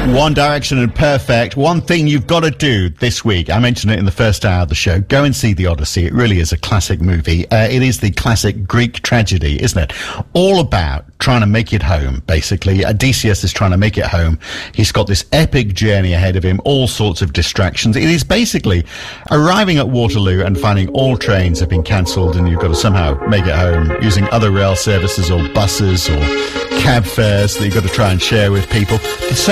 One Direction and Perfect. One thing you've got to do this week. I mentioned it in the first hour of the show. Go and see The Odyssey. It really is a classic movie. It is the classic Greek tragedy, isn't it? All about trying to make it home, basically. Odysseus is trying to make it home. He's got this epic journey ahead of him, all sorts of distractions. It is basically arriving at Waterloo and finding all trains have been cancelled and you've got to somehow make it home using other rail services or buses or cab fares that you've got to try and share with people.